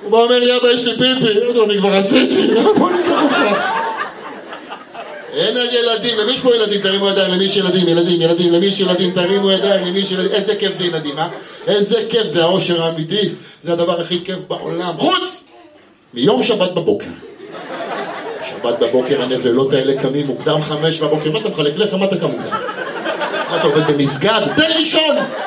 הוא בא אומר לי, אבא, יש לי פיפי. אני כבר עשיתי, בוא ניקח אותך. אין על ילדים, למי יש פה ילדים? תרימו ידיים, למי יש ילדים, ילדים, למי יש ילדים, תרימו ידיים, למי יש ילדים. איזה כיף זה ילדים, אה? איזה כיף, זה האושר האמיתי. זה הדבר הכי כיף בעולם. חוץ! מיום שבת בבוקר. שבת בבוקר הנבלות האלה קמים מוקדם 5 בבוקר. מה אתה מחלק לחם? מה אתה קם מוקדם? מה אתה עובד במסגד? תן לישון!